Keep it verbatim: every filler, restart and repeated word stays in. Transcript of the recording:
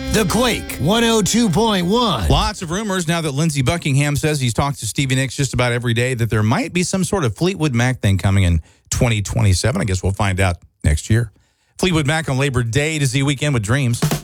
The Quake one oh two point one. Lots of rumors now that Lindsey Buckingham says he's talked to Stevie Nicks just about every day that there might be some sort of Fleetwood Mac thing coming in twenty twenty-seven. I guess we'll find out next year. Fleetwood Mac on Labor Day to Z Weekend with Dreams.